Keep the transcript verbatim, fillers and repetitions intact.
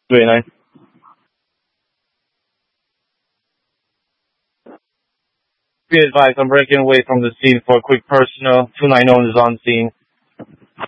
twenty-nine. Be advised, I'm breaking away from the scene for a quick personal. two nine zero is on scene.